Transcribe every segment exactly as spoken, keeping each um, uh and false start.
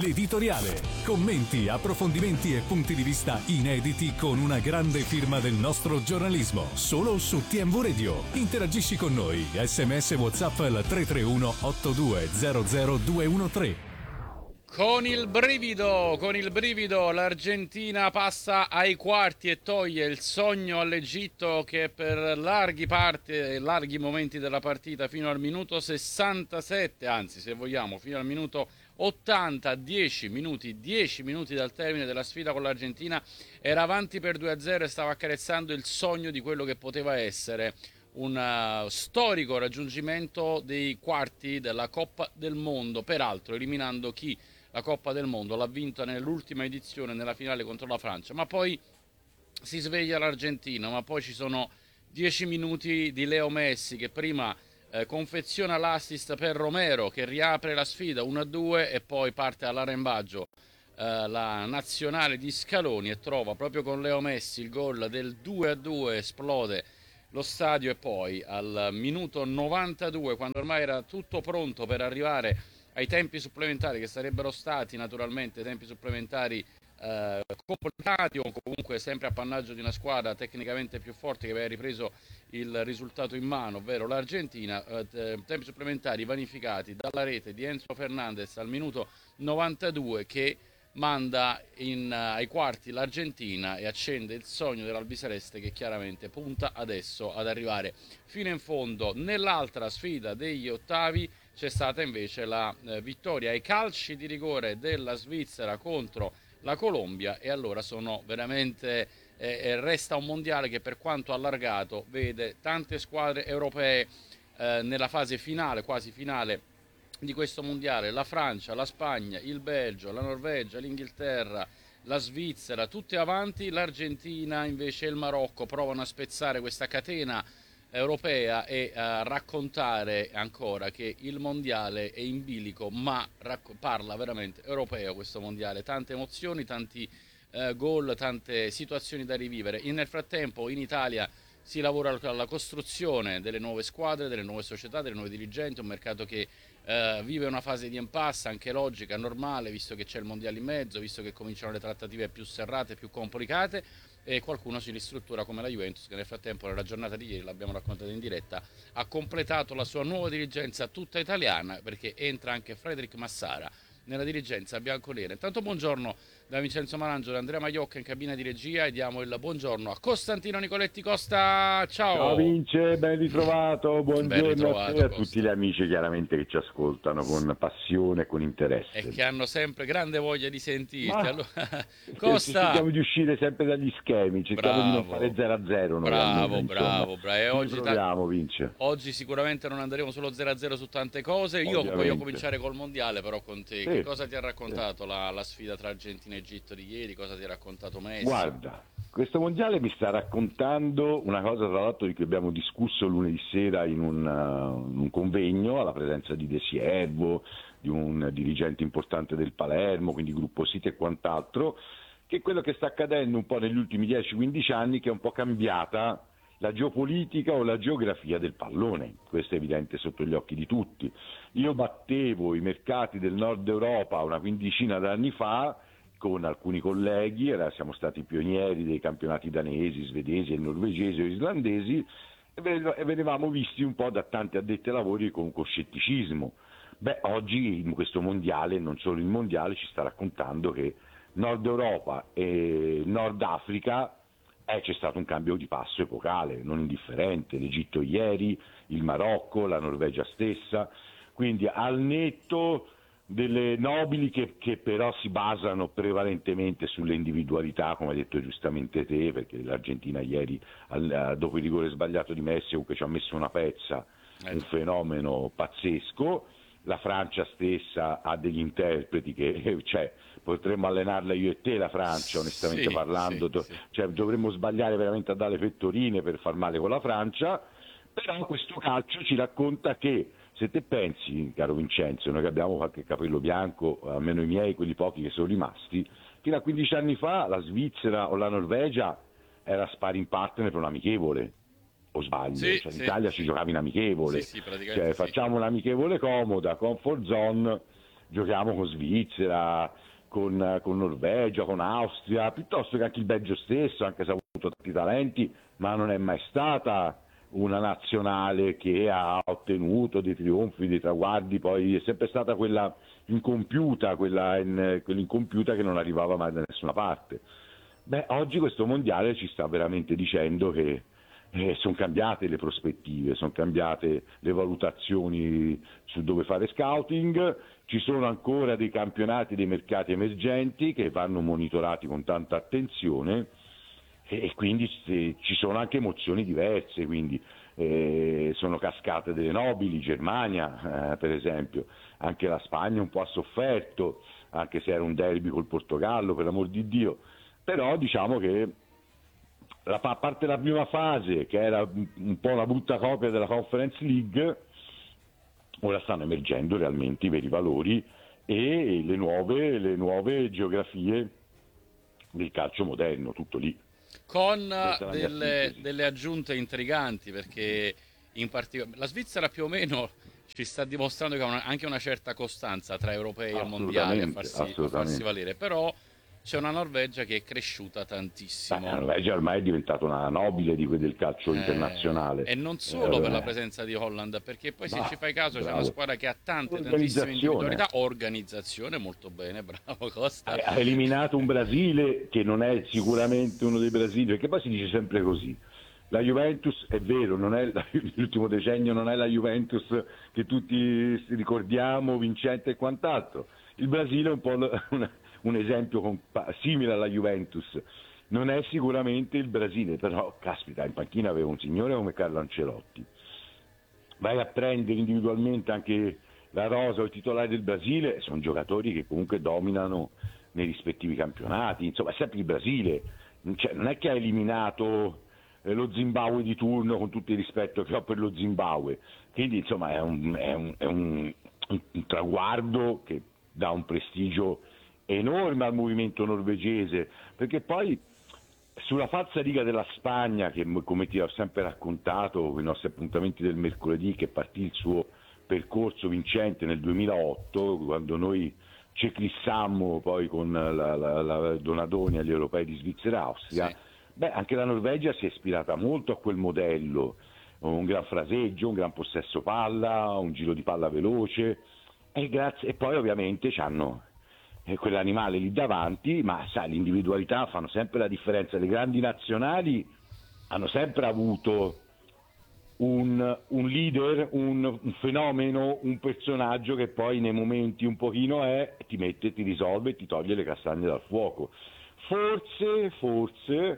l'editoriale. Commenti, approfondimenti e punti di vista inediti con una grande firma del nostro giornalismo. Solo su T M V Radio. Interagisci con noi. Sms WhatsApp al tre tre uno otto due zero zero due uno tre. Con il brivido, con il brivido l'Argentina passa ai quarti e toglie il sogno all'Egitto che per larghi parti, larghi momenti della partita fino al minuto sessantasette, anzi se vogliamo fino al minuto ottanta, dieci minuti, dieci minuti dal termine della sfida con l'Argentina, era avanti per due a zero e stava accarezzando il sogno di quello che poteva essere un uh, storico raggiungimento dei quarti della Coppa del Mondo, peraltro eliminando chi la Coppa del Mondo l'ha vinta nell'ultima edizione, nella finale contro la Francia, ma poi si sveglia l'Argentina, ma poi ci sono dieci minuti di Leo Messi che prima eh, confeziona l'assist per Romero che riapre la sfida uno a due e poi parte all'arrembaggio eh, la nazionale di Scaloni e trova proprio con Leo Messi il gol del due a due, esplode lo stadio e poi al minuto novantadue, quando ormai era tutto pronto per arrivare ai tempi supplementari, che sarebbero stati naturalmente tempi supplementari eh, complicati o comunque sempre appannaggio di una squadra tecnicamente più forte che aveva ripreso il risultato in mano, ovvero l'Argentina, eh, tempi supplementari vanificati dalla rete di Enzo Fernandez al minuto novantadue che manda in, uh, ai quarti l'Argentina e accende il sogno dell'Albiceleste che chiaramente punta adesso ad arrivare fino in fondo. Nell'altra sfida degli ottavi c'è stata invece la eh, vittoria ai calci di rigore della Svizzera contro la Colombia e allora sono veramente eh, resta un mondiale che per quanto allargato vede tante squadre europee eh, nella fase finale, quasi finale di questo mondiale, la Francia, la Spagna, il Belgio, la Norvegia, l'Inghilterra, la Svizzera, tutte avanti, l'Argentina invece e il Marocco provano a spezzare questa catena europea e a raccontare ancora che il mondiale è in bilico, ma racco- parla veramente europeo questo mondiale, tante emozioni, tanti eh, gol, tante situazioni da rivivere. E nel frattempo in Italia si lavora alla costruzione delle nuove squadre, delle nuove società, delle nuove dirigenti, un mercato che eh, vive una fase di impasse anche logica, normale, visto che c'è il mondiale in mezzo, visto che cominciano le trattative più serrate, più complicate e qualcuno si ristruttura come la Juventus che nel frattempo nella giornata di ieri, l'abbiamo raccontato in diretta, ha completato la sua nuova dirigenza tutta italiana perché entra anche Frederic Massara nella dirigenza bianconera. Intanto buongiorno da Vincenzo Marangio e Andrea Maiocca in cabina di regia e diamo il buongiorno a Costantino Nicoletti. Costa, ciao! Ciao Vince, ben ritrovato, buongiorno ben ritrovato, a te e a Costa. tutti gli amici chiaramente che ci ascoltano con passione e con interesse. E che hanno sempre grande voglia di sentirti. Ma... Allora, Costa! Cerchiamo di uscire sempre dagli schemi, cerchiamo bravo, di non fare zero a zero. Noi bravo, almeno, bravo, bravo. E oggi, proviamo, Vince. Oggi sicuramente non andremo solo zero a zero su tante cose. Io Ovviamente. voglio cominciare col mondiale però con te. Sì. Che cosa ti ha raccontato sì. la, la sfida tra Argentina e Egitto di ieri? Cosa ti ha raccontato Messi? Guarda, questo mondiale mi sta raccontando una cosa tra l'altro di cui abbiamo discusso lunedì sera in un, uh, in un convegno alla presenza di De Siervo, di un dirigente importante del Palermo, quindi Gruppo Site e quant'altro, che è quello che sta accadendo un po' negli ultimi dieci quindici anni, che è un po' cambiata la geopolitica o la geografia del pallone. Questo è evidente sotto gli occhi di tutti. Io battevo i mercati del nord Europa una quindicina d'anni fa con alcuni colleghi, era, siamo stati pionieri dei campionati danesi, svedesi, norvegesi o islandesi e venivamo visti un po' da tanti addetti ai lavori con, con scetticismo. Beh, oggi in questo mondiale, non solo il mondiale, ci sta raccontando che Nord Europa e Nord Africa eh, c'è stato un cambio di passo epocale, non indifferente, l'Egitto ieri, il Marocco, la Norvegia stessa, quindi al netto delle nobili che, che però si basano prevalentemente sulle individualità, come hai detto giustamente te, perché l'Argentina ieri al, dopo il rigore sbagliato di Messi comunque ci ha messo una pezza, un fenomeno pazzesco. La Francia stessa ha degli interpreti che cioè, potremmo allenarla io e te la Francia, onestamente sì, parlando, sì, sì. Cioè, dovremmo sbagliare veramente a dare pettorine per far male con la Francia, però questo calcio ci racconta che se te pensi, caro Vincenzo, noi che abbiamo qualche capello bianco, almeno i miei, quelli pochi che sono rimasti, fino a quindici anni fa la Svizzera o la Norvegia era sparring partner per un amichevole, o sbaglio, sì, cioè, in sì, Italia sì. ci giocavi in amichevole, sì, sì, cioè, sì. facciamo un'amichevole comoda, comfort zone, giochiamo con Svizzera, con, con Norvegia, con Austria, piuttosto che anche il Belgio stesso, anche se ha avuto tanti talenti, ma non è mai stata una nazionale che ha ottenuto dei trionfi, dei traguardi, poi è sempre stata quella incompiuta, quella, in, quella incompiuta che non arrivava mai da nessuna parte. Beh, oggi questo mondiale ci sta veramente dicendo che eh, sono cambiate le prospettive, sono cambiate le valutazioni su dove fare scouting, ci sono ancora dei campionati, dei mercati emergenti che vanno monitorati con tanta attenzione, e quindi ci sono anche emozioni diverse, quindi eh, sono cascate delle nobili, Germania eh, per esempio, anche la Spagna un po' ha sofferto, anche se era un derby col Portogallo, per l'amor di Dio, però diciamo che la, a parte la prima fase, che era un po' una brutta copia della Conference League, ora stanno emergendo realmente i veri valori e le nuove, le nuove geografie del calcio moderno, tutto lì. Con delle, delle aggiunte intriganti, perché in particolare la Svizzera più o meno ci sta dimostrando che ha una, anche una certa costanza tra europei e mondiali a farsi, a farsi valere, però c'è una Norvegia che è cresciuta tantissimo. Beh, la Norvegia ormai è diventata una nobile di del calcio eh, internazionale. E non solo eh, per la presenza di Holland, perché poi se bah, ci fai caso bravo. C'è una squadra che ha tante, tantissime individualità, organizzazione molto bene, bravo Costa. Ha eliminato un Brasile che non è sicuramente uno dei Brasili, perché poi si dice sempre così. La Juventus, è vero, non è la, l'ultimo decennio non è la Juventus che tutti ricordiamo, vincente e quant'altro. Il Brasile è un po' una, un esempio con, simile alla Juventus, non è sicuramente il Brasile, però caspita, in panchina aveva un signore come Carlo Ancelotti. Vai a prendere individualmente anche la rosa o i titolari del Brasile, sono giocatori che comunque dominano nei rispettivi campionati, insomma è sempre il Brasile, cioè, non è che ha eliminato eh, lo Zimbabwe di turno, con tutto il rispetto che ho per lo Zimbabwe, quindi insomma è un, è un, è un, un traguardo che dà un prestigio enorme al movimento norvegese, perché poi sulla falsariga della Spagna, che come ti ho sempre raccontato con i nostri appuntamenti del mercoledì, che partì il suo percorso vincente nel duemilaotto, quando noi ci eclissammo poi con la, la, la Donadoni agli europei di Svizzera e Austria, sì. Beh, anche la Norvegia si è ispirata molto a quel modello, un gran fraseggio, un gran possesso palla, un giro di palla veloce, e, grazie, e poi ovviamente c'hanno quell'animale lì davanti, ma sai, l'individualità fanno sempre la differenza. Le grandi nazionali hanno sempre avuto un, un leader, un, un fenomeno, un personaggio che poi nei momenti un pochino è, ti mette, ti risolve e ti toglie le castagne dal fuoco. Forse, forse,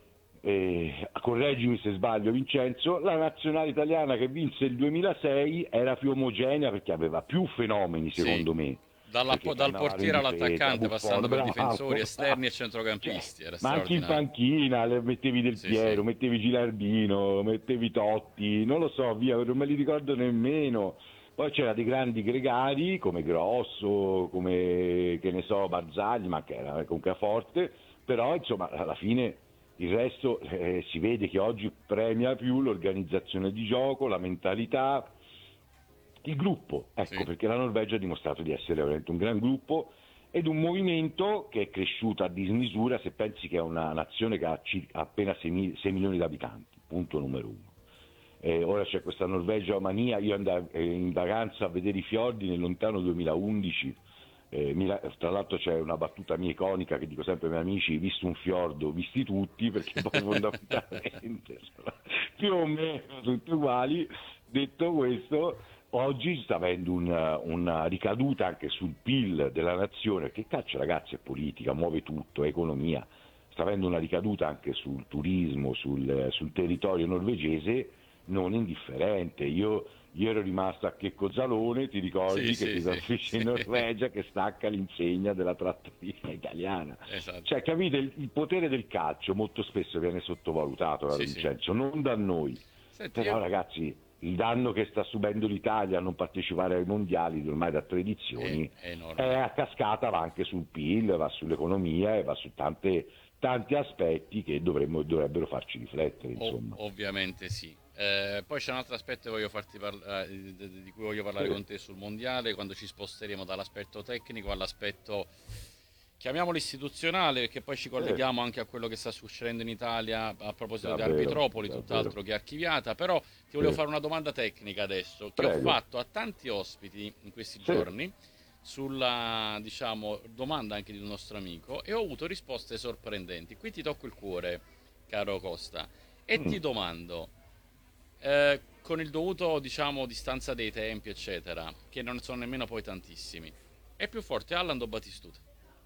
eh, correggimi se sbaglio Vincenzo, la nazionale italiana che vinse il duemilasei era più omogenea perché aveva più fenomeni, secondo sì. me. Dalla, dal portiere all'attaccante, Buffon, passando per bravo, difensori, esterni e centrocampisti. Era ma anche in panchina mettevi Del sì, Piero, sì. mettevi Gilardino, mettevi Totti, non lo so, via, non me li ricordo nemmeno. Poi c'era dei grandi gregari come Grosso, come che ne so, Barzagli, ma che era comunque forte, però insomma alla fine il resto eh, si vede che oggi premia più l'organizzazione di gioco, la mentalità, il gruppo, ecco, sì. Perché la Norvegia ha dimostrato di essere veramente un gran gruppo ed un movimento che è cresciuto a dismisura, se pensi che è una nazione che ha circa, appena sei milioni di abitanti, punto numero uno. Eh, ora c'è questa Norvegia mania, io andavo in vacanza a vedere i fiordi nel lontano duemilaundici, eh, mi, tra l'altro c'è una battuta mia iconica che dico sempre ai miei amici: visto un fiordo, visti tutti, perché poi fondamentalmente più o meno tutti uguali. Detto questo, oggi sta avendo una, una ricaduta anche sul P I L della nazione, che calcio ragazzi è politica, muove tutto, è economia, sta avendo una ricaduta anche sul turismo, sul, sul territorio norvegese non indifferente. Io, io ero rimasto a Checco Zalone, ti ricordi, sì, che sì, si trasferisce sì, in Norvegia, sì. Che stacca l'insegna della trattoria italiana. Esatto. Cioè, capite, il, il potere del calcio molto spesso viene sottovalutato da sì, Vincenzo, sì. Non da noi. Senti, però io... ragazzi, il danno che sta subendo l'Italia a non partecipare ai mondiali ormai da tre edizioni è, è, è a cascata, va anche sul P I L, va sull'economia e va su tante, tanti aspetti che dovremmo, dovrebbero farci riflettere, insomma. O, ovviamente sì. Eh, poi c'è un altro aspetto che voglio farti parla- eh, di di cui voglio parlare Sì, con te sul mondiale, quando ci sposteremo dall'aspetto tecnico all'aspetto, chiamiamolo istituzionale, perché poi ci sì, colleghiamo anche a quello che sta succedendo in Italia a proposito di davvero, Arbitropoli, davvero. tutt'altro che archiviata. Però ti volevo Sì, fare una domanda tecnica adesso, che ho prego. fatto a tanti ospiti in questi Sì. giorni, sulla, diciamo, domanda anche di un nostro amico, e ho avuto risposte sorprendenti. Qui ti tocco il cuore, caro Costa, e Mm. ti domando, eh, con il dovuto, diciamo, distanza dei tempi, eccetera, che non sono nemmeno poi tantissimi, è più forte Haaland o Batistuta?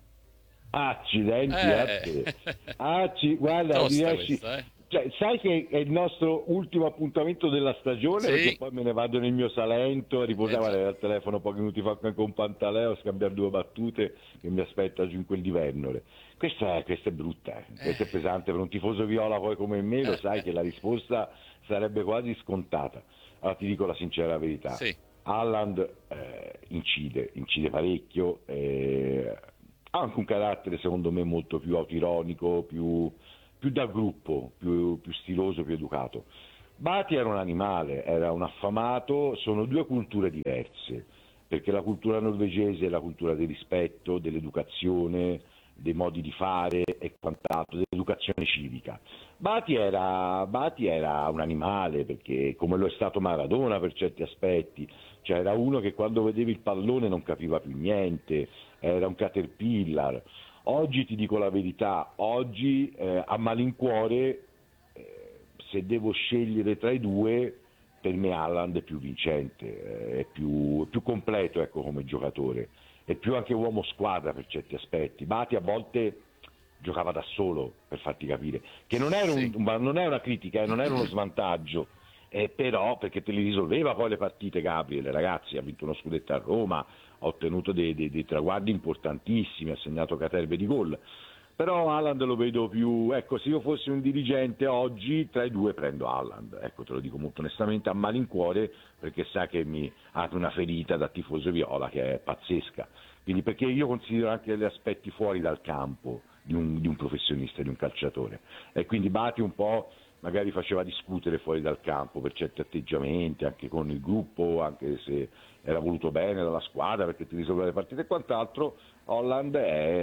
Accidenti a Eh, te. Acci- guarda, tosta riesci... questa, eh? cioè, sai che è il nostro ultimo appuntamento della stagione perché Sì, poi me ne vado nel mio Salento a eh riposare già. al telefono pochi minuti fa con Pantaleo a scambiare due battute che mi aspetta giù in quel di Vernore. Questa è, questa è brutta, eh. Questa è pesante per un tifoso viola poi come me, lo Eh, sai eh, che la risposta sarebbe quasi scontata. Allora ti dico la sincera verità. sì, Haaland eh, incide, incide parecchio, eh, ha anche un carattere secondo me molto più autironico, più, più da gruppo, più, più stiloso, più educato. Bati era un animale, era un affamato, sono due culture diverse, perché la cultura norvegese è la cultura del rispetto, dell'educazione, dei modi di fare e quant'altro, dell'educazione civica. Bati era, Bati era un animale, perché come lo è stato Maradona per certi aspetti, cioè era uno che quando vedevi il pallone non capiva più niente, era un caterpillar. Oggi ti dico la verità, oggi eh, a malincuore, eh, se devo scegliere tra i due, per me Haaland è più vincente, eh, è più, più completo, ecco, come giocatore, è più anche uomo squadra per certi aspetti. Bati a volte giocava da solo, per farti capire, che non era, un- sì. ma non è una critica, eh, non era uno svantaggio, eh, però perché te li risolveva poi le partite Gabriele, ragazzi, ha vinto uno scudetto a Roma, ha ottenuto dei, dei- dei traguardi importantissimi, ha segnato caterve di gol. Però Haaland lo vedo più, ecco, se io fossi un dirigente oggi, tra i due prendo Haaland, ecco, te lo dico molto onestamente, a malincuore, perché sa che mi apre una ferita da tifoso viola che è pazzesca. Quindi perché io considero anche gli aspetti fuori dal campo di un, di un professionista, di un calciatore. E quindi Bati un po' magari faceva discutere fuori dal campo per certi atteggiamenti, anche con il gruppo, anche se era voluto bene dalla squadra perché ti risolveva le partite e quant'altro. Holland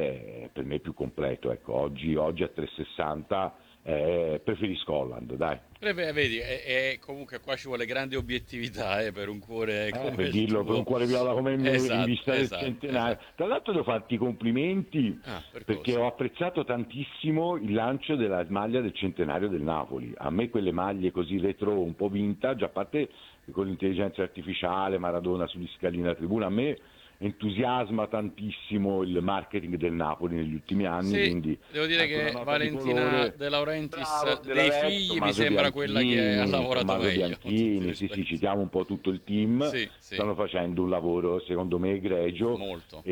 è per me più completo, ecco, oggi, oggi a trecentosessanta eh, preferisco Holland, dai. Preve- Vedi, è, è- comunque qua ci vuole grande obiettività, eh, per un cuore Eh, come per il dirlo per un tuo. cuore viola come me in Esatto, vista del esatto, centenario. esatto. Tra l'altro devo farti i complimenti Ah, per perché cosa? ho apprezzato tantissimo il lancio della maglia del centenario del Napoli. A me quelle maglie così retro, un po' vintage, a parte con l'intelligenza artificiale, Maradona sugli scalini della tribuna, a me entusiasma tantissimo il marketing del Napoli negli ultimi anni, Sì, quindi devo dire anche una che nota di Valentina colore. De Laurentiis Bravo, De dei Laurentiis, figli mi Tommaso sembra quella che ha Bianchini, lavorato Tommaso meglio, con tutti i Bianchini, sì sì, rispetti. citiamo un po' tutto il team, Sì, sì, stanno facendo un lavoro secondo me egregio molto.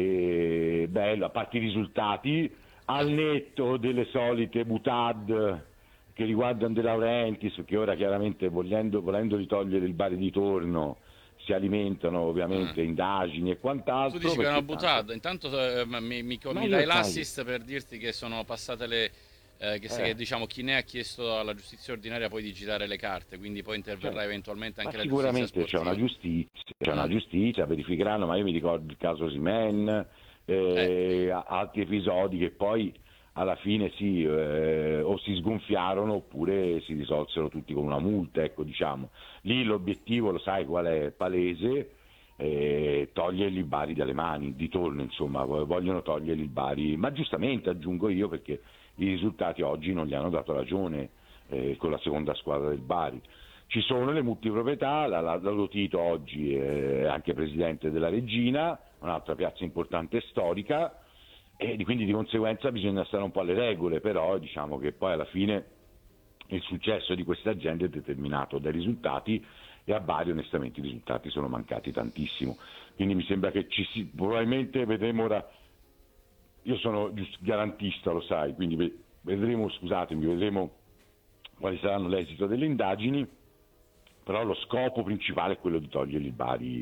e bello, a parte i risultati, al netto delle solite butad che riguardano De Laurentiis, che ora chiaramente volendo, volendo togliere il bar di torno si alimentano Ah. ovviamente indagini e Tu quant'altro, dici che è una perché tanto... buttata, intanto eh, ma mi, mi- Ma mi io dai sai, l'assist per dirti che sono passate le... eh, che, se- che, eh, diciamo chi ne ha chiesto alla giustizia ordinaria poi di girare le carte, quindi poi interverrà certo. eventualmente Ma anche la giustizia sicuramente c'è una sportiva. giustizia, c'è una Mm. giustizia, verificheranno, ma io mi ricordo il caso Simen, Eh, eh, altri episodi che poi alla fine sì, eh, o si sgonfiarono oppure si risolsero tutti con una multa, ecco, diciamo. Lì l'obiettivo, lo sai qual è? Palese, eh, togliergli il Bari dalle mani, di torno insomma, vogliono togliergli il Bari, ma giustamente aggiungo io perché i risultati oggi non gli hanno dato ragione eh, con la seconda squadra del Bari. Ci sono le multiproprietà, la, la, la Lotito oggi è anche presidente della Regina, un'altra piazza importante e storica, e di- quindi di conseguenza bisogna stare un po' alle regole, però diciamo che poi alla fine il successo di queste aziende è determinato dai risultati e a Bari onestamente i risultati sono mancati tantissimo, quindi mi sembra che ci si, probabilmente vedremo ora, io sono giust- garantista lo sai, quindi ve- vedremo, scusatemi, vedremo quali saranno l'esito delle indagini, però lo scopo principale è quello di togliergli il Bari,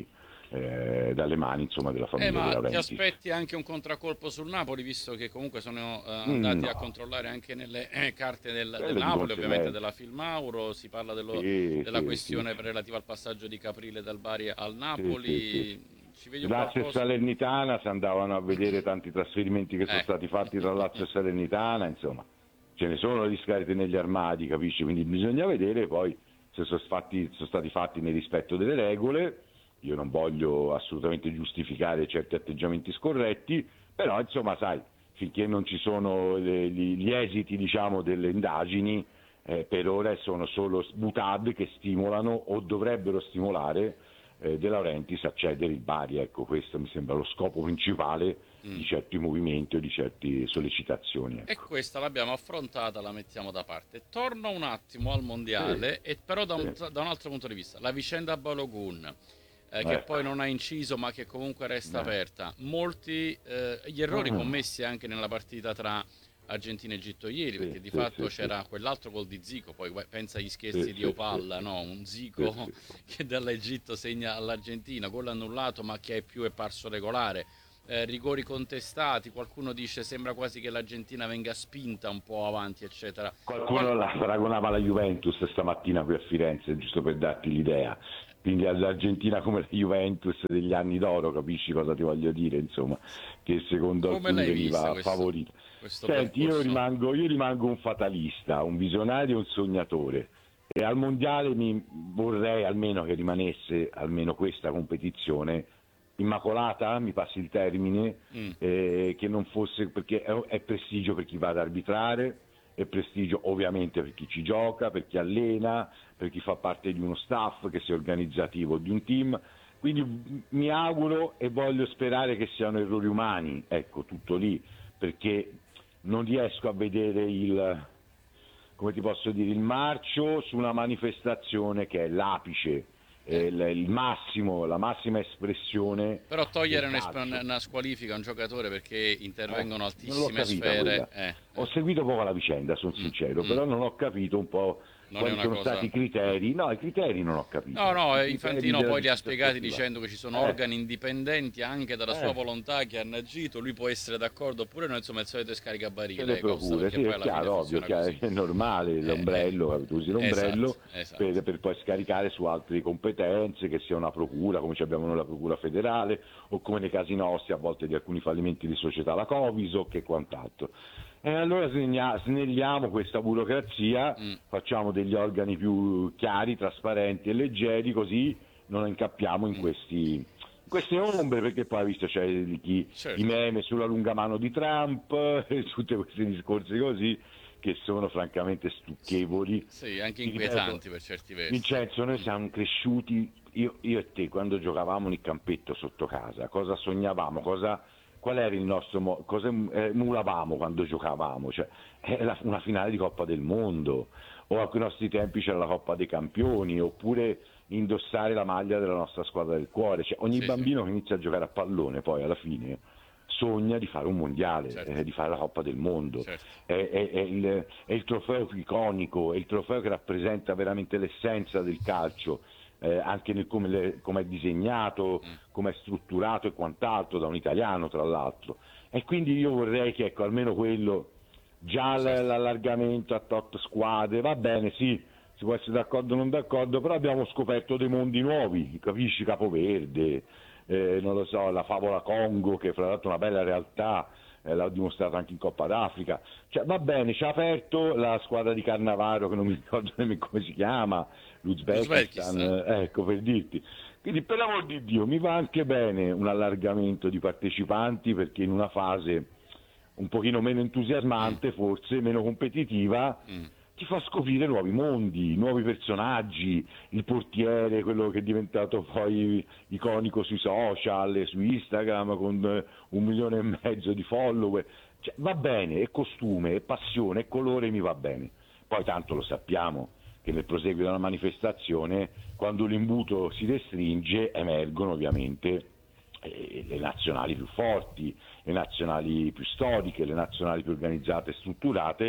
eh, dalle mani insomma della famiglia Eh, De ma ti Laurentiis. aspetti anche un contraccolpo sul Napoli, visto che comunque sono eh, andati Mm, a no, controllare anche nelle eh, carte del, del quello di Napoli, ovviamente conseguenza. della Filmauro, si parla dello- Sì, della sì, sì, questione relativa al passaggio di Caprile dal Bari al sì, sì, sì. Napoli. Ci vedi un Lazio e qualcosa? Salernitana si andavano a vedere tanti trasferimenti che sono Eh. stati fatti tra Lazio e Salernitana, insomma, ce ne sono di scariche negli armadi, capisci? Quindi bisogna vedere poi se sono, fatti, sono stati fatti nel rispetto delle regole. Io non voglio assolutamente giustificare certi atteggiamenti scorretti, però insomma, sai, finché non ci sono le- gli, gli esiti, diciamo, delle indagini, eh, per ora sono solo butad che stimolano o dovrebbero stimolare eh, De Laurentiis a cedere il Bari. Ecco, questo mi sembra lo scopo principale Mm. di certi movimenti o di certe sollecitazioni. E Ecco. questa l'abbiamo affrontata, la mettiamo da parte. Torno un attimo al Sì, mondiale, e però da un, sì, da un altro punto di vista. La vicenda Balogun, eh, che ecco. poi non ha inciso ma che comunque resta Eh. aperta. Molti eh, gli errori Ah, commessi anche nella partita tra Argentina e Egitto ieri, sì, perché di sì, fatto sì, c'era quell'altro gol di Zico, poi guai- pensa agli scherzi sì, di sì, Opalla, sì, no? Un sì, Zico sì, sì. che dall'Egitto segna all'Argentina, gol annullato ma che ai più è parso regolare. Eh, rigori contestati, qualcuno dice sembra quasi che l'Argentina venga spinta un po' avanti, eccetera. Qualcuno Qual- la paragonava alla Juventus stamattina qui a Firenze, giusto per darti l'idea. Quindi all'Argentina come la Juventus degli anni d'oro, capisci cosa ti voglio dire? Insomma, che secondo Come alcuni l'hai vista veniva questo, favorita. questo Senti, io percorso? rimango, io rimango un fatalista, un visionario e un sognatore. E al mondiale mi vorrei almeno che rimanesse almeno questa competizione immacolata, mi passi il termine, Mm. eh, che non fosse, perché è, è prestigio per chi va ad arbitrare, è prestigio ovviamente per chi ci gioca, per chi allena, per chi fa parte di uno staff che sia organizzativo di un team. Quindi m- mi auguro e voglio sperare che siano errori umani, ecco, tutto lì, perché non riesco a vedere il, come ti posso dire, il marcio su una manifestazione che è l'apice, eh, il, il massimo, la massima espressione Però del togliere un'esp- calcio. una squalifica a un giocatore perché intervengono Eh, non l'ho altissime capita sfere, quella. eh, Ho eh, seguito poco la vicenda, sono mm, sincero, mm. però non ho capito un po' Non è quali una sono cosa... stati i criteri. No, i criteri non ho capito. No, no, I eh, criteri Infantino della poi li ha giustizia spiegati sportiva. dicendo che ci sono Eh, organi indipendenti anche dalla sua eh. volontà che hanno agito, lui può essere d'accordo oppure no, insomma il solito Che scaricabarile, le Costa, procure, perché sì, poi è alla fine chiaro, ovvio, funziona chiaro, così. è normale, Eh, eh, l'ombrello, tu usi l'ombrello esatto, esatto. per, per poi scaricare su altre competenze, che sia una procura, come ci abbiamo noi la procura federale, o come nei casi nostri a volte di alcuni fallimenti di società, la Coviso, che quant'altro. E allora snegna- snelliamo questa burocrazia, Mm. facciamo degli organi più chiari, trasparenti e leggeri, così non incappiamo in Mm. questi... in queste ombre, perché poi hai visto c'è di chi, Certo. i meme sulla lunga mano di Trump e tutti questi discorsi così che sono francamente stucchevoli. Sì, anche Ti inquietanti ripeto, per certi versi. Vincenzo, noi siamo cresciuti, io, io e te, quando giocavamo nel campetto sotto casa, cosa sognavamo, cosa, qual era il nostro, mo- cosa eh, emulavamo quando giocavamo? Cioè, era una finale di Coppa del Mondo, o a quei nostri tempi c'era la Coppa dei Campioni, oppure indossare la maglia della nostra squadra del cuore. Cioè, ogni Sì, bambino che inizia a giocare a pallone poi alla fine sogna di fare un mondiale, Certo. eh, di fare la Coppa del Mondo. Certo. È, è- è il, è il trofeo più iconico, è il trofeo che rappresenta veramente l'essenza del calcio, eh, anche nel come, le- come è disegnato, Mm. come è strutturato e quant'altro, da un italiano tra l'altro. E quindi io vorrei che, ecco, almeno quello, già l- Certo. l'allargamento a tot squadre, va bene, sì, si può essere d'accordo o non d'accordo, però abbiamo scoperto dei mondi nuovi, capisci? Capoverde, eh, non lo so, la favola Congo, che fra l'altro è una bella realtà, eh, l'ha dimostrato anche in Coppa d'Africa. Cioè, va bene, ci ha aperto la squadra di Cannavaro, che non mi ricordo nemmeno come si chiama, l'Uzbekistan, L'Uzbekistan. eh, ecco, per dirti. Quindi, per l'amor di Dio, mi va anche bene un allargamento di partecipanti, perché in una fase un pochino meno entusiasmante, forse meno competitiva, Mm. ti fa scoprire nuovi mondi, nuovi personaggi, il portiere, quello che è diventato poi iconico sui social, su Instagram, con eh, un milione e mezzo di follower. Cioè, va bene, è costume, è passione, è colore, mi va bene. Poi tanto lo sappiamo che nel proseguio della manifestazione, quando l'imbuto si restringe, emergono ovviamente eh, le nazionali più forti, le nazionali più storiche, le nazionali più organizzate e strutturate,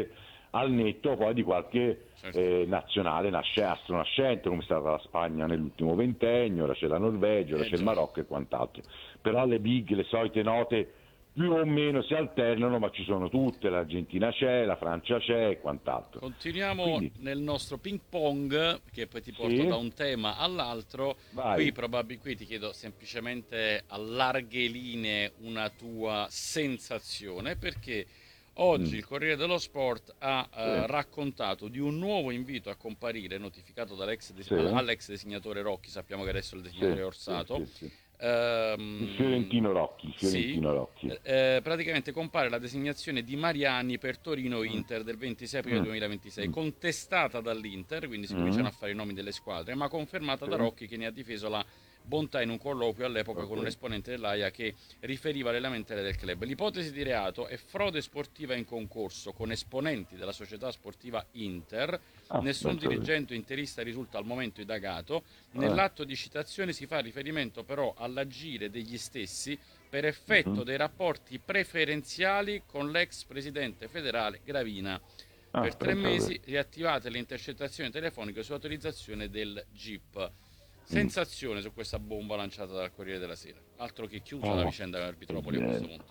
al netto poi di qualche certo. eh, nazionale nasce, astronascente, come è stata la Spagna nell'ultimo ventennio, ora c'è la Norvegia, ora Eh, c'è il già. Marocco e quant'altro. Però le big, le solite note più o meno si alternano, ma ci sono tutte, l'Argentina c'è, la Francia c'è e quant'altro. Continuiamo Quindi, nel nostro ping pong, che poi ti porto sì, da un tema all'altro. vai. Qui, probab- qui ti chiedo semplicemente a larghe linee una tua sensazione, perché oggi Mm, il Corriere dello Sport ha sì, eh, raccontato di un nuovo invito a comparire notificato dall'ex des- sì, all'ex designatore Rocchi, sappiamo che adesso è il sì, designatore sì, Orsato. sì, sì. Il Ehm, Fiorentino Rocchi, il sì, Fiorentino Rocchi. eh, eh, praticamente compare la designazione di Mariani per Mm, Torino-Inter del ventisei aprile mm, duemilaventisei, mm, contestata dall'Inter, quindi si cominciano mm, a fare i nomi delle squadre, ma confermata sì, da Rocchi, che ne ha difeso la bontà in un colloquio all'epoca con un ok. esponente dell'Aia che riferiva le lamentele del club. L'ipotesi di reato è frode sportiva in concorso con esponenti della società sportiva Inter. Ah, Nessun penso così. dirigente interista risulta al momento indagato. Eh, Nell'atto di citazione si fa riferimento però all'agire degli stessi per effetto mhm. dei rapporti preferenziali con l'ex presidente federale Gravina. Ah, Per tre penso così. mesi riattivate le intercettazioni telefoniche su autorizzazione del G I P. Mm. Sensazione su questa bomba lanciata dal Corriere della Sera. Altro che chiusa la Oh, vicenda Arbitropoli a questo Presidente. punto.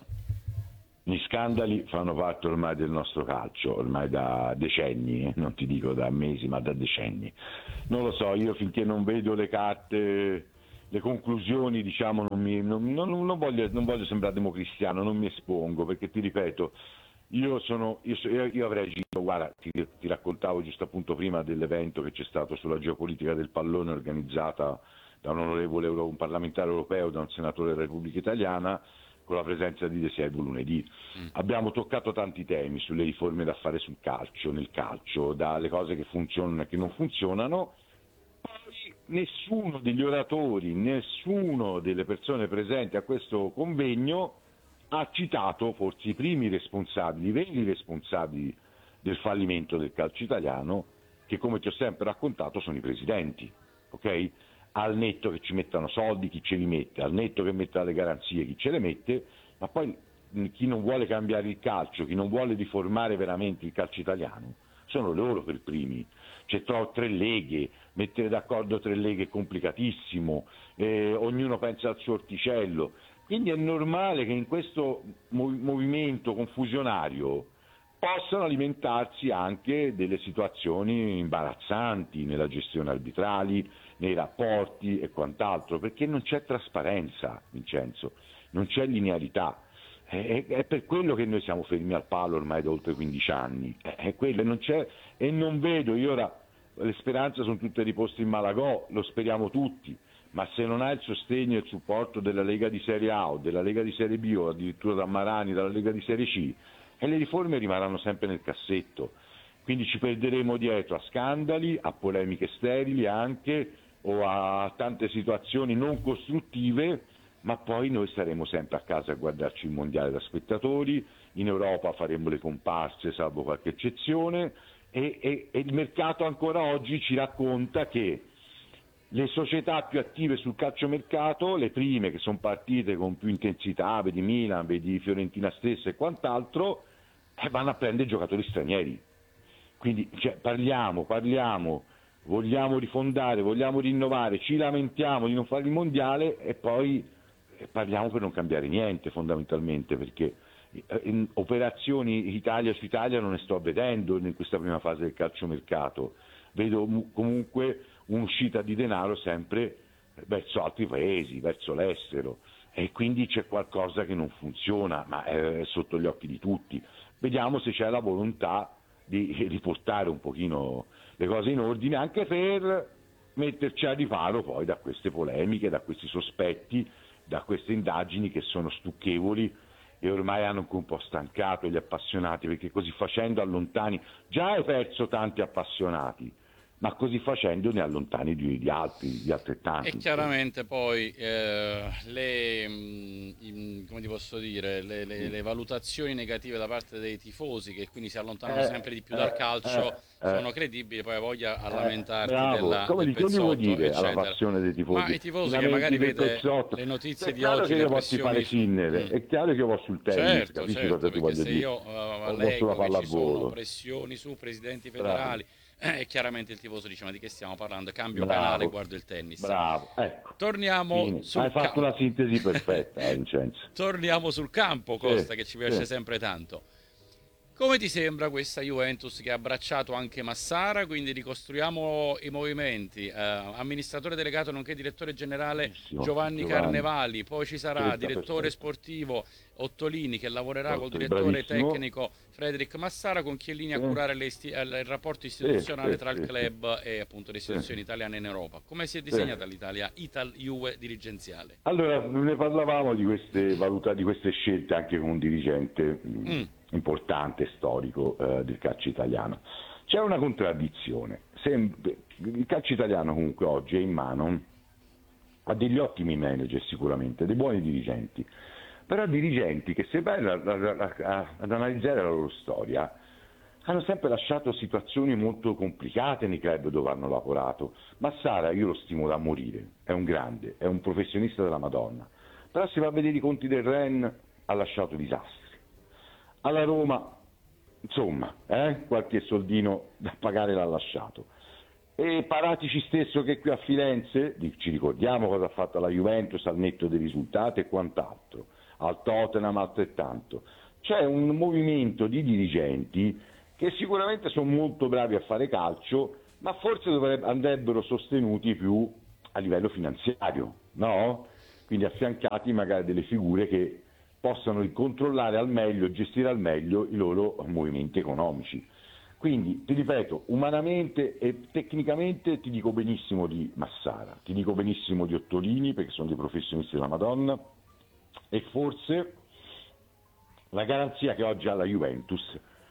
Gli scandali fanno parte ormai del nostro calcio, ormai da decenni, eh, non ti dico da mesi, ma da decenni. Non lo so, io finché non vedo le carte, le conclusioni, diciamo, non, mi, non, non- non voglio, non voglio sembrare democristiano, non mi espongo, perché ti ripeto, io, sono, io, so- io- io avrei agito, guarda, ti, ti raccontavo giusto appunto prima dell'evento che c'è stato sulla geopolitica del pallone organizzata da un onorevole euro- un parlamentare europeo, da un senatore della Repubblica Italiana, con la presenza di De Siervo lunedì. Mm. Abbiamo toccato tanti temi sulle riforme da fare sul calcio, nel calcio, dalle cose che funzionano e che non funzionano. Poi nessuno degli oratori, nessuno delle persone presenti a questo convegno ha citato forse i primi responsabili, i veri responsabili del fallimento del calcio italiano, che come ti ho sempre raccontato sono i presidenti, ok? Al netto che ci mettano soldi, chi ce li mette, al netto che metta le garanzie, chi ce le mette, ma poi mh, chi non vuole cambiare il calcio, chi non vuole riformare veramente il calcio italiano, sono loro per primi. C'è tro- tre leghe, mettere d'accordo tre leghe è complicatissimo, eh, ognuno pensa al suo orticello, quindi è normale che in questo mov- movimento confusionario possano alimentarsi anche delle situazioni imbarazzanti nella gestione arbitrali, nei rapporti e quant'altro, perché non c'è trasparenza, Vincenzo, non c'è linearità. È, è per quello che noi siamo fermi al palo ormai da oltre quindici anni, è, è quello, non c'è, e non vedo, io ora le speranze sono tutte riposte in Malagò, lo speriamo tutti, ma se non ha il sostegno e il supporto della Lega di Serie A o della Lega di Serie B o addirittura da Marani, dalla Lega di Serie C, e le riforme rimarranno sempre nel cassetto. Quindi ci perderemo dietro a scandali, a polemiche sterili anche, o a tante situazioni non costruttive, ma poi noi staremo sempre a casa a guardarci il mondiale da spettatori, in Europa faremo le comparse salvo qualche eccezione, e, e, e il mercato ancora oggi ci racconta che le società più attive sul calciomercato, le prime che sono partite con più intensità, vedi Milan, vedi Fiorentina stessa e quant'altro, eh, vanno a prendere giocatori stranieri. Quindi cioè, parliamo, parliamo, vogliamo rifondare, vogliamo rinnovare, ci lamentiamo di non fare il mondiale e poi eh, parliamo per non cambiare niente fondamentalmente, perché eh, in operazioni Italia su Italia non ne sto vedendo in questa prima fase del calciomercato, vedo mu- comunque un'uscita di denaro sempre verso altri paesi, verso l'estero, e quindi c'è qualcosa che non funziona, ma è sotto gli occhi di tutti. Vediamo se c'è la volontà di riportare un pochino le cose in ordine, anche per metterci a riparo poi da queste polemiche, da questi sospetti, da queste indagini che sono stucchevoli e ormai hanno anche un po' stancato gli appassionati, perché così facendo allontani, già hai perso tanti appassionati, ma così facendo ne allontani di, di altri, di altrettanti. E chiaramente poi eh, le, mh, come ti posso dire, le, le, le valutazioni negative da parte dei tifosi, che quindi si allontanano Eh, sempre di più eh, dal calcio, eh, sono eh. credibili, poi voglia a Eh, lamentarti bravo, della, come del di- cosa vuoi pezzotto, dire alla eccetera. passione dei tifosi? Ma i tifosi I che lamenti magari del vede pezzotto. le notizie È di chiaro oggi, che le io posso fare pressioni su... Sinner, Mm. è chiaro che io vado sul tennis, Certo, capisci certo, cosa ti perché voglio se dire? io O uh, posso leggo la che ci sono pallavolo. pressioni su presidenti Bravo, federali, eh, chiaramente il tifoso dice: ma di che stiamo parlando? Cambio canale, bravo, guardo il tennis. bravo, ecco, Torniamo fine. Hai sul fatto campo. una sintesi perfetta, eh, Vincenzo. Torniamo sul campo, Costa, Sì, che ci piace sì. sempre tanto. Come ti sembra questa Juventus che ha abbracciato anche Massara? Quindi ricostruiamo i movimenti. Eh, amministratore delegato nonché direttore generale Benissimo, Giovanni Giovanni. Carnevali, poi ci sarà Scelta direttore perfetta. sportivo Ottolini che lavorerà col Ottoli, direttore bravissimo. tecnico Frederic Massara, con Chiellini a Sì. curare le isti- il il rapporto istituzionale sì, tra il sì, club e appunto le istituzioni italiane in Europa. Come si è disegnata l'Italia Ital-Juve dirigenziale? Allora, ne parlavamo di queste valuta, di queste scelte anche con un dirigente mh, Mm. importante, storico eh, del calcio italiano. C'è una contraddizione. Sem- il calcio italiano comunque oggi è in mano a degli ottimi manager sicuramente, dei buoni dirigenti, però dirigenti che se vai a- a- a- ad analizzare la loro storia hanno sempre lasciato situazioni molto complicate nei club dove hanno lavorato. Massara io lo stimo da morire, è un grande, è un professionista della Madonna, però se va a vedere i conti del Ren ha lasciato disastri. Alla Roma, insomma, eh, qualche soldino da pagare l'ha lasciato. E Paratici stesso che qui a Firenze, di- ci ricordiamo cosa ha fatto la Juventus al netto dei risultati e quant'altro, al Tottenham altrettanto. C'è un movimento di dirigenti che sicuramente sono molto bravi a fare calcio, ma forse dovrebbe- andrebbero sostenuti più a livello finanziario, no? Quindi affiancati magari delle figure che possano controllare al meglio, gestire al meglio i loro movimenti economici. Quindi, ti ripeto, umanamente e tecnicamente ti dico benissimo di Massara, ti dico benissimo di Ottolini, perché sono dei professionisti della Madonna, e forse la garanzia che oggi ha la Juventus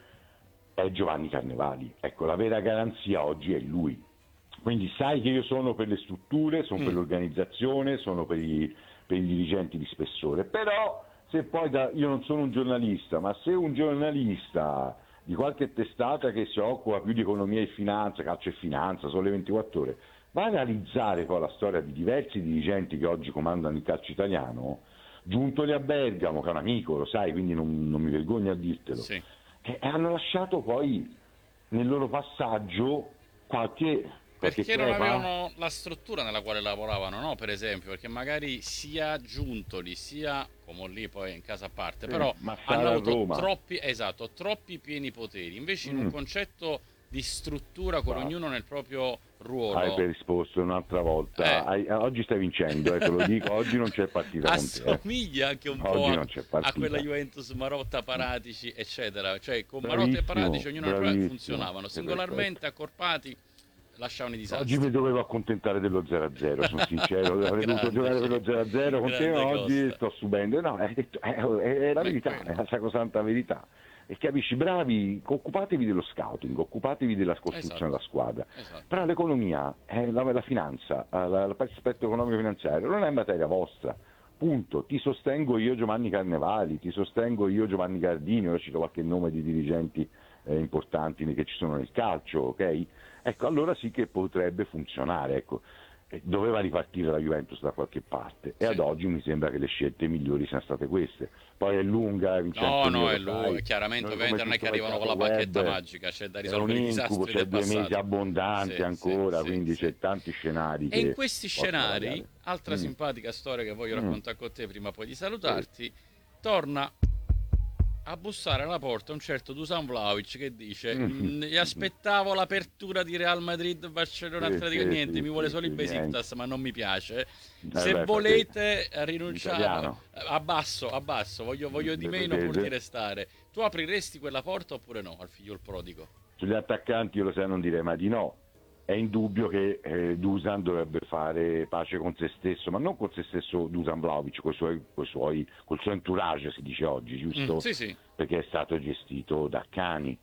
è Giovanni Carnevali. Ecco, la vera garanzia oggi è lui. Quindi sai che io sono per le strutture, sono per Mm. l'organizzazione, sono per i, per i dirigenti di spessore, però se poi da, io non sono un giornalista, ma se un giornalista di qualche testata che si occupa più di economia e finanza, calcio e finanza, Sole ventiquattro Ore, va a analizzare poi la storia di diversi dirigenti che oggi comandano il calcio italiano, giuntoli a Bergamo, che è un amico, lo sai, quindi non, non mi vergogno a dirtelo, Sì. e hanno lasciato poi nel loro passaggio qualche... qualche Perché non crepa. avevano la struttura nella quale lavoravano, no? Per esempio, perché magari sia Giuntoli sia come lì poi in casa a parte, Sì, però Massara hanno a avuto Roma. troppi, esatto, troppi pieni poteri. Invece in un Mm. concetto di struttura con Bravo. ognuno nel proprio ruolo. Hai per risposto un'altra volta. Eh. Hai- oggi stai vincendo, eh, te lo dico, oggi non c'è partita con te. eh. Assomiglia anche un Oggi po' non a, c'è a partita. quella Juventus Marotta, Paratici, eccetera. Cioè con Marotta e Bravissimo, Paratici ognuno nel proprio bravissimo. funzionavano. Sei Singolarmente, accorpati, lasciavano i disastri. Oggi mi dovevo accontentare dello zero a zero, sono sincero, avrei dovuto Grande, giocare per lo zero a zero con te, grande ma oggi Costa. sto subendo. No, è, è- è la Ma è verità, quello. è la sacrosanta verità. E capisci, bravi, occupatevi dello scouting, occupatevi della costruzione Esatto. della squadra. Esatto. Però l'economia, eh, la, la finanza, eh, la- l'aspetto economico finanziario non è materia vostra. Punto. Ti sostengo io Giovanni Carnevali, ti sostengo io Giovanni Gardini, ora cito qualche nome di dirigenti eh, importanti che ci sono nel calcio, ok? Ecco, allora sì che potrebbe funzionare, ecco. Eh, Doveva ripartire la Juventus da qualche parte e Sì. ad oggi mi sembra che le scelte migliori siano state queste. Poi è lunga, Vincenzo, No, no, io è lo lui. sai. Chiaramente, Noi ovviamente come non è che tutto arrivano con la mercato bacchetta web, magica, c'è da è un risolvere i incubo, disastri c'è del due mesi passato. abbondanti Sì, ancora, sì, sì, quindi sì. c'è tanti scenari. E che in questi possono scenari, variare. altra Mm. simpatica storia che voglio Mm. raccontare con te prima poi di salutarti, torna a bussare alla porta un certo Dusan Vlahovic che dice Mm. "Mm, gli aspettavo l'apertura di Real Madrid, Barcellona, Sì, Atletico, sì, niente, sì, mi vuole sì, solo il sì, Besiktas ma non mi piace, Eh se beh, volete rinunciare Italiano. abbasso, abbasso, voglio, voglio di meno pur Vedete? di restare, tu apriresti quella porta oppure no al figlio il prodigo?" Sugli attaccanti io lo sai non direi mai di no. È indubbio che eh, Dusan dovrebbe fare pace con se stesso, ma non con se stesso Dusan Vlahovic, con i suoi, coi suoi, col suo entourage si dice oggi, giusto? Mm, sì, sì. Perché è stato gestito da cani.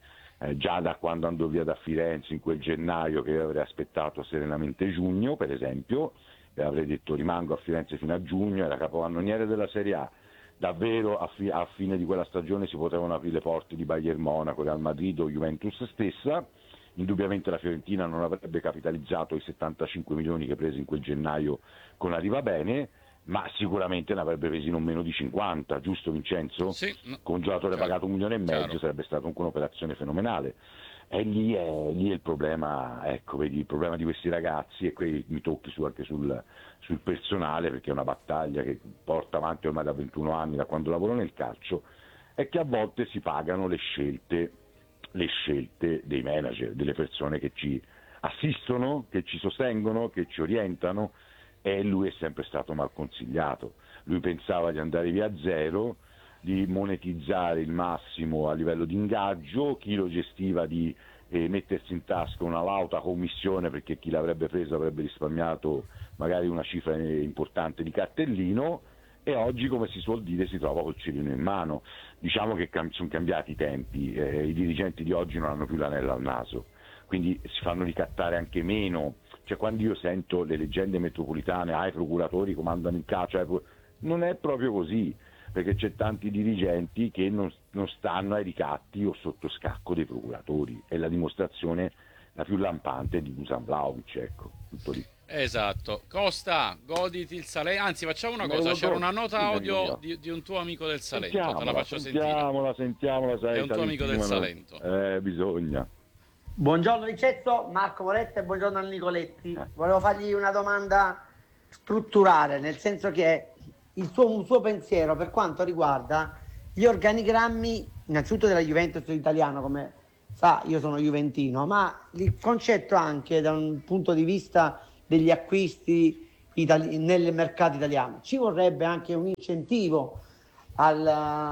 eh, già da quando andò via da Firenze in quel gennaio, che avrei aspettato serenamente giugno, per esempio, e avrei detto rimango a Firenze fino a giugno, era capocannoniere della Serie A. Davvero a, fi- a fine di quella stagione si potevano aprire le porte di Bayern Monaco, Real Madrid o Juventus stessa. Indubbiamente la Fiorentina non avrebbe capitalizzato i settantacinque milioni che prese in quel gennaio con Arriva Bene, ma sicuramente ne avrebbe presi non meno di cinquanta, giusto Vincenzo? Sì, no, Con un giocatore chiaro, pagato un milione e mezzo chiaro. sarebbe stata comunque un'operazione fenomenale. E lì è, lì è il problema, ecco, vedi, il problema di questi ragazzi, e qui mi tocchi su, anche sul, sul personale, perché è una battaglia che porta avanti ormai da ventuno anni, da quando lavoro nel calcio, è che a volte si pagano le scelte, le scelte dei manager, delle persone che ci assistono, che ci sostengono, che ci orientano, e lui è sempre stato mal consigliato. Lui pensava di andare via a zero, di monetizzare il massimo a livello di ingaggio, chi lo gestiva di eh, mettersi in tasca una lauta commissione, perché chi l'avrebbe preso avrebbe risparmiato magari una cifra importante di cartellino, e oggi, come si suol dire, si trova col cerino in mano. Diciamo che cam- sono cambiati i tempi, eh, i dirigenti di oggi non hanno più l'anello al naso, quindi si fanno ricattare anche meno. Cioè, quando io sento le leggende metropolitane, ah, i procuratori comandano il calcio, eh, non è proprio così, perché c'è tanti dirigenti che non, non stanno ai ricatti o sotto scacco dei procuratori, è la dimostrazione la più lampante di Dusan Vlahovic, ecco, tutto lì. Esatto. Costa, goditi il Salento. Anzi, facciamo una Me cosa: lo c'era do- una nota sì, audio di, di un tuo amico del Salento. Te la Sentiamola, faccio sentire. sentiamola, sentiamola, sai, È un tuo amico del Salentino, Salento. Eh, bisogna. Buongiorno Vincenzo, Marco Moretta, e buongiorno a Nicoletti. Volevo fargli una domanda strutturale, nel senso che il suo, un suo pensiero per quanto riguarda gli organigrammi, innanzitutto della Juventus italiana, come sa io sono juventino, ma il concetto anche da un punto di vista degli acquisti itali- nel mercato italiano. Ci vorrebbe anche un incentivo al,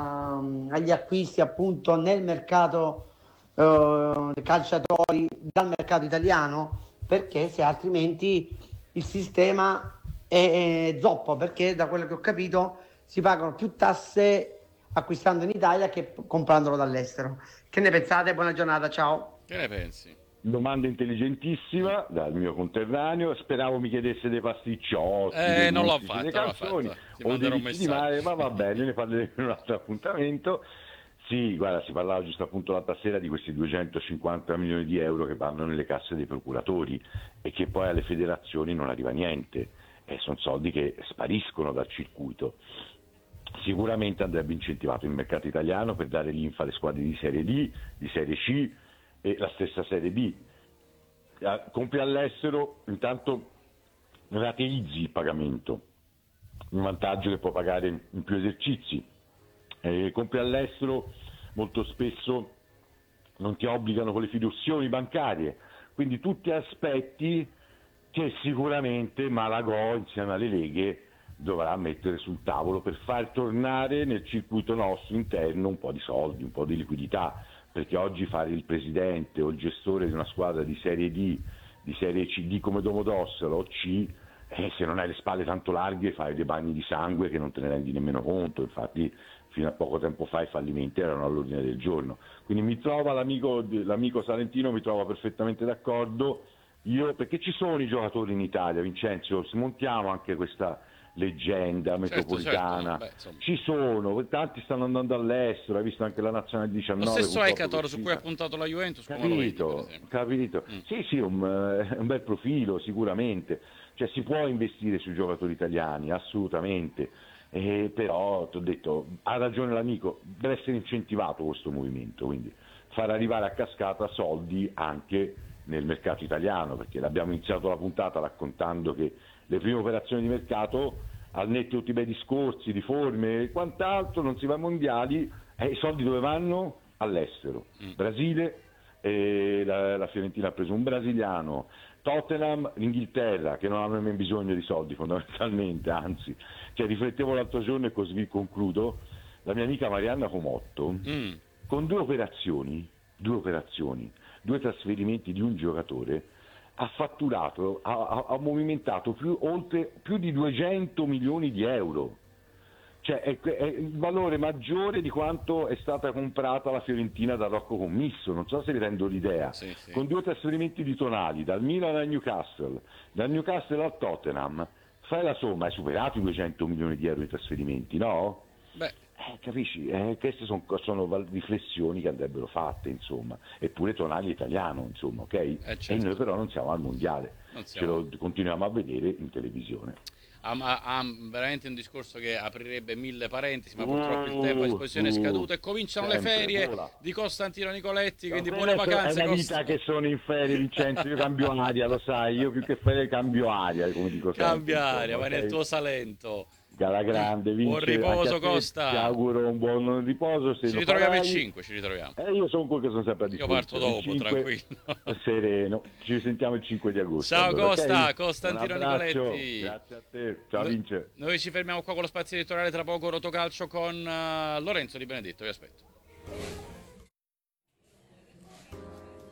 agli acquisti appunto nel mercato Uh, calciatori dal mercato italiano, perché se altrimenti il sistema è, è zoppo, perché da quello che ho capito si pagano più tasse acquistando in Italia che comprandolo dall'estero. Che ne pensate? Buona giornata, ciao. Che ne pensi? Domanda intelligentissima dal mio conterraneo, speravo mi chiedesse dei pasticciotti, Eh, dei non l'ho gusti, fatto, delle non l'ho canzoni fatto. Ti o dei manderò un vizi di messaggio. mare, ma va bene, ne parleremo in un altro appuntamento. Sì, guarda, si parlava giusto appunto l'altra sera di questi duecentocinquanta milioni di euro che vanno nelle casse dei procuratori e che poi alle federazioni non arriva niente, e sono soldi che spariscono dal circuito. Sicuramente andrebbe incentivato il mercato italiano per dare linfa alle squadre di Serie D, di Serie C e la stessa Serie B. Compri all'estero, intanto rateizzi il pagamento, un vantaggio che può pagare in più esercizi. Eh, compri all'estero, molto spesso non ti obbligano con le fiduzioni bancarie, quindi tutti aspetti che sicuramente Malagò insieme alle leghe dovrà mettere sul tavolo per far tornare nel circuito nostro interno un po' di soldi, un po' di liquidità, perché oggi fare il presidente o il gestore di una squadra di Serie D, di Serie C, D come Domodossola o C, eh, se non hai le spalle tanto larghe fai dei bagni di sangue che non te ne rendi nemmeno conto. Infatti fino a poco tempo fa i fallimenti erano all'ordine del giorno, quindi mi trova l'amico, l'amico salentino mi trova perfettamente d'accordo. Io, perché ci sono i giocatori in Italia, Vincenzo, smontiamo anche questa leggenda metropolitana, certo, certo. Beh, ci sono, tanti stanno andando all'estero, hai visto anche la nazionale diciannove. Lo stesso Ekator su uscita. cui ha puntato la Juventus, come lo vedi, Capito, capito. Mm. Sì, sì, un, un bel profilo sicuramente, cioè si può investire sui giocatori italiani, assolutamente. Eh, però ti ho detto, ha ragione l'amico, deve essere incentivato questo movimento, quindi far arrivare a cascata soldi anche nel mercato italiano, perché l'abbiamo iniziato la puntata raccontando che le prime operazioni di mercato, al netto di tutti i bei discorsi, di forme e quant'altro, non si va ai mondiali, e eh, i soldi dove vanno? All'estero. Mm. Brasile, eh, la, la Fiorentina ha preso un brasiliano, Tottenham, l'Inghilterra, che non hanno nemmeno bisogno di soldi fondamentalmente, anzi, cioè riflettevo l'altro giorno e così concludo, la mia amica Marianna Comotto, mm. con due operazioni, due operazioni, due trasferimenti di un giocatore, ha fatturato, ha, ha, ha movimentato più, oltre, più di duecento milioni di euro. Cioè è, è il valore maggiore di quanto è stata comprata la Fiorentina da Rocco Commisso, non so se vi rendo l'idea, Sì, sì. con due trasferimenti di Tonali, dal Milan al Newcastle, dal Newcastle al Tottenham, fai la somma, hai superato i duecento milioni di euro di trasferimenti, no? Beh, Eh, capisci? Eh, queste son- sono val- riflessioni che andrebbero fatte, insomma, eppure Tonali è italiano, insomma, ok? Eh, certo. E noi però non siamo al mondiale, Non ce siamo. lo continuiamo a vedere in televisione. ha, ha- ha veramente un discorso che aprirebbe mille parentesi, ma purtroppo il tempo a Uh, disposizione è uh, scaduto e cominciano le sempre, ferie vola. di Costantino Nicoletti, quindi No, buone adesso vacanze. È una Cost- vita che sono in ferie, Vincenzo, io cambio aria, lo sai, io più che ferie cambio aria, come dico sempre. Cambia aria, insomma, vai nel ok? tuo Salento. Alla grande, Buon vince, riposo, anche a te, Costa. Ti auguro un buon riposo. Se Ci lo ritroviamo il farai. cinque, ci ritroviamo. Eh, io sono quello che sono sempre a Io disposizione. parto dopo, Il cinque, tranquillo. sereno. Ci sentiamo il cinque di agosto. Ciao allora, Costa, ok? Costantino Un abbraccio, Nicoletti. Grazie a te. Ciao Noi- Vince. Noi ci fermiamo qua con lo spazio editoriale, tra poco Rotocalcio con eh, Lorenzo Di Benedetto, vi aspetto.